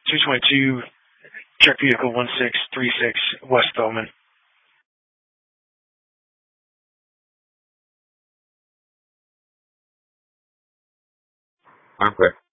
222, check vehicle 1636, West Bowman. I'm clear.